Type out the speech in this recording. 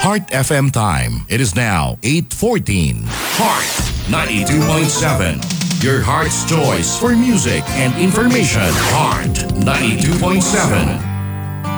Heart FM time. It is now 8:14. Heart 92.7. Your heart's choice for music and information. Heart 92.7.